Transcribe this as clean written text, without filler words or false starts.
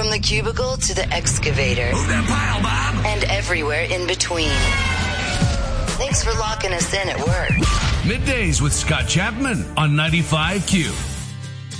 From the cubicle to the excavator. Move that pile, Bob. And everywhere in between. Thanks for locking us in at work. Middays with Scott Chapman on 95Q.